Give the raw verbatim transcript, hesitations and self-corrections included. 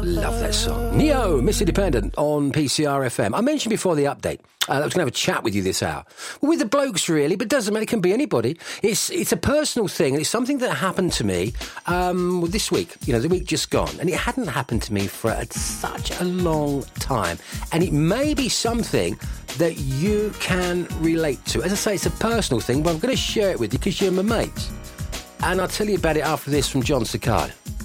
love that song. Neo, Miss Independent on P C R F M. I mentioned before the update uh, I was going to have a chat with you this hour. Well, with the blokes, really, but it doesn't matter. It can be anybody. It's it's a personal thing, and it's something that happened to me um, this week, you know, the week just gone. And it hadn't happened to me for a, such a long time. And it may be something that you can relate to. As I say, it's a personal thing, but I'm going to share it with you because you're my mates. And I'll tell you about it after this from John Sakai.